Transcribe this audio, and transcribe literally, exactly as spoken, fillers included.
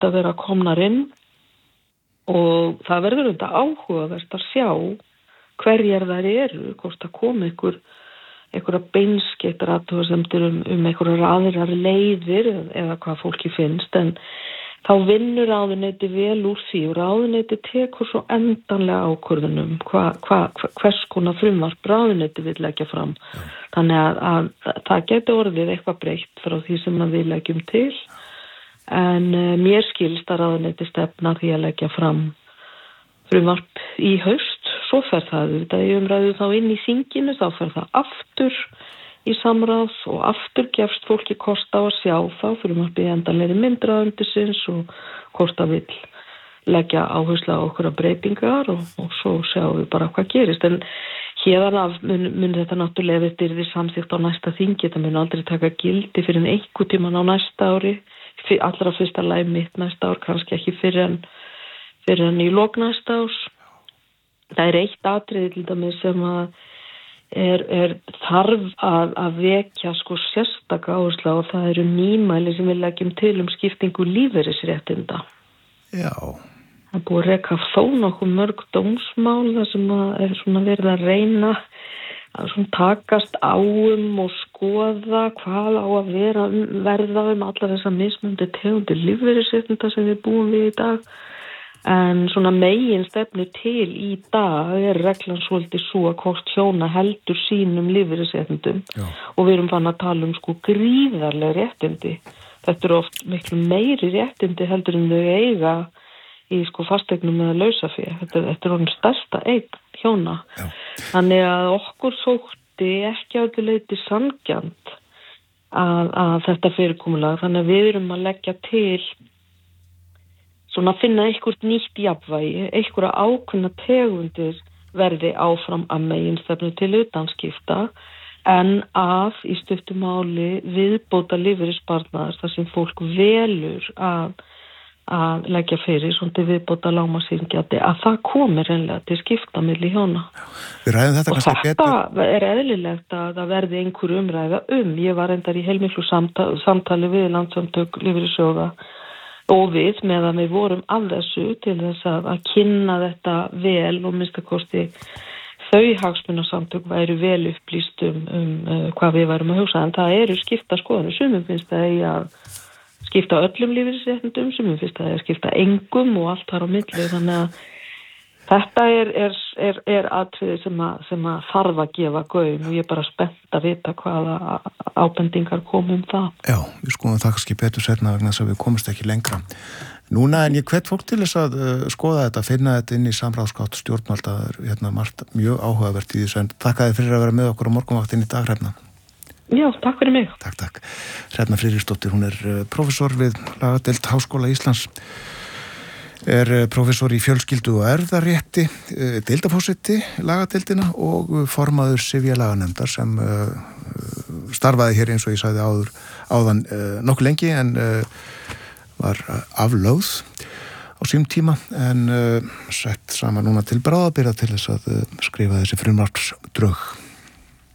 að vera komnar inn og það verður þetta áhugavert að sjá hverjar þær eru, hvort að koma ykkur einhverja beinskeyttar athugasemdir um, um einhverjar aðrar leiðir eða hvað fólki finnst, en þá vinnur ráðuneyti vel úr því og ráðuneyti tekur svo endanlega ákvörðunum hva, hva, hvers konar frumvarp ráðuneyti vil leggja fram. Ja. Þannig að, að, að það geti orðið eitthvað breytt frá því sem við leggjum til, en uh, mér skilst að ráðuneyti stefna því að leggja fram frumvarp í haust, svo fer það þetta í umræðu þá inn í þinginu, þá fer það aftur í samráð og aftur gefst fólki kost á að sjá þá frumvarpið í endanlegri mynd ráðuneytisins og hvort það vill leggja áherslu á okkur breytingar og, og svo sjáum við bara hvað gerist. En héðan af mun, mun þetta náttúrulega eftir því samþykkt á næsta þingi, þetta mun aldrei taka gildi fyrir en einhver tíman á næsta ári, allra fyrsta lagi mitt næsta ár, kannski ekki fyrir en, fyrir en í lok næsta árs. Það er eitt atriði til dæmis sem að Er, er þarf að, að vekja sko sérstaka áherslu og það eru nýmæli sem við leggjum til um skiptingu lífeyrisréttinda. Já. Það er búið að reka þó nokkuð mörg dómsmál þar sem að er svona verið að reyna að svona takast á um og skoða hvað á að vera verða um allar þessar mismunandi tegundir lífeyrisréttinda sem við búum við í dag. En svona megin stefnu til í dag er reglan svolítið svo að hvort hjóna heldur sínum lífeyrisréttindum og við erum fann að tala um sko gríðarlega réttindi. Þetta eru oft miklu meiri réttindi heldur en þau eiga í sko fasteignum eða lausafé. Þetta, þetta er orðin stærsta eign hjóna. Já. Þannig að okkur þótti ekki öllu leyti sanngjarnt að, að þetta fyrirkomulag. Þannig að við erum að leggja til svona að finna eitthvað nýtt jafnvægi, eitthvað ákveðna tegundir verði áfram að meginstefnu til utanskipta en að í stuttu máli viðbóta lífeyrissparnaðar þar sem fólk velur að, að leggja fyrir svona viðbóta lágmarksíðgjald að það komi reynlega til skipta milli hjóna. Við ræðum þetta og kannski þetta betur. Er eðlilegt að það verði einhver umræða um. Ég var reyndar í heilmiklu samtali, samtali við Landssamtök lífeyrissjóða og við meðan við vorum af þessu til þess að, að kynna þetta vel og minnsta kosti þau hagsmunasamtök væru vel upplýst um, um uh, hvað við værum að hugsa, en það eru skipta skoðanir, sumum finnst það eigi að skipta öllum lífeyrisréttindum, sumum finnst það eigi að skipta engum og allt þar á milli, þannig að þetta er, er, er, er atriði sem að, sem að þarf að gefa gaum og ég er bara spennt að vita hvaða ábendingar komum um það. Já, við skoðum það kannski betur sérna vegna þess að við komumst ekki lengra. Núna en ég hvet fólk til þess að uh, skoða þetta, finna þetta inn í samráðsgátt stjórnvalda, hérna margt mjög áhugavert í þessu, en þakka þið fyrir að vera með okkur á morgunvaktinni í dag, Hrefna. Já, takk fyrir mig. Takk, takk. Hrefna Friðriksdóttir, hún er uh, prófessor við lagadeild Háskóla Íslands. Er prófessor í fjölskyldu og erfðarétti, deildarforseti lagadeildina og formaður sifjalaganefndar sem starfaði hér eins og ég sagði áður áðan nokkuð lengi en var aflögð á sínum tíma en sett saman núna til bráðabirgða til þess að skrifa þessi frumvarpsdrög.